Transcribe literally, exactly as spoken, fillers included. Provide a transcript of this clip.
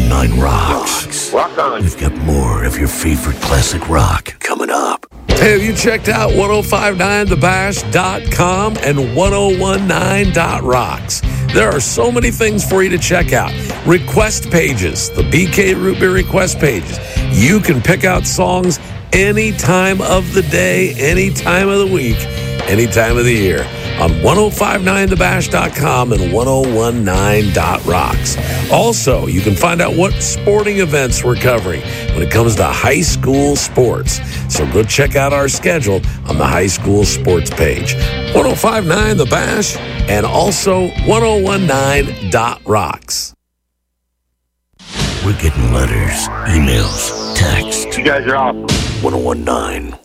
nineteen Rocks. Rock on. We've got more of your favorite classic rock coming up. Hey, have you checked out ten fifty-nine the bash dot com and ten nineteen dot rocks? There are so many things for you to check out. Request pages, the B K Root Beer request pages. You can pick out songs any time of the day, any time of the week, any time of the year on ten fifty-nine the bash dot com and ten nineteen dot rocks. Also, you can find out what sporting events we're covering when it comes to high school sports. So go check out our schedule on the high school sports page. ten fifty-nine The Bash and also ten nineteen dot rocks. We're getting letters, emails, texts. You guys are awesome. ten nineteen